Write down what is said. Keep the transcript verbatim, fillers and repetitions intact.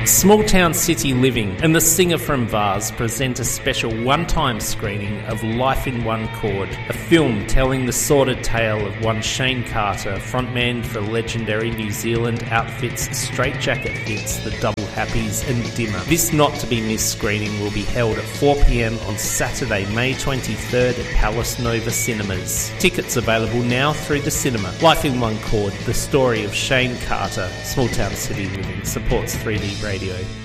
Small Town City Living and the singer from Vars present a special one-time screening of Life in One Chord, a film telling the sordid tale of one Shane Carter, frontman for legendary New Zealand outfits Straight Jacket Hits, the Double Happies and Dimmer. This not-to-be-missed screening will be held at four p m on Saturday, May twenty-third at Palace Nova Cinemas. Tickets available now through the cinema. Life in One Chord, the story of Shane Carter. Small Town City Living supports three D radio.